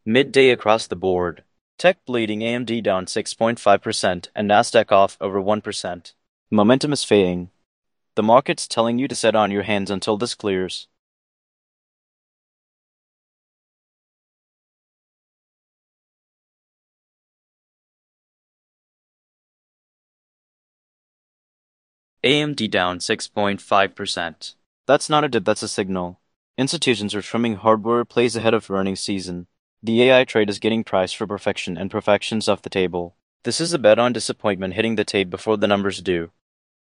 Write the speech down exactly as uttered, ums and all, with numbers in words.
Midday across the board. Tech bleeding, A M D down six point five percent and Nasdaq off over one percent. Momentum is fading. The market's telling you to sit on your hands until this clears. A M D down six point five percent. That's not a dip, that's a signal. Institutions are trimming hardware plays ahead of earnings season. The A I trade is getting priced for perfection, and perfection's off the table. This is a bet on disappointment hitting the tape before the numbers do.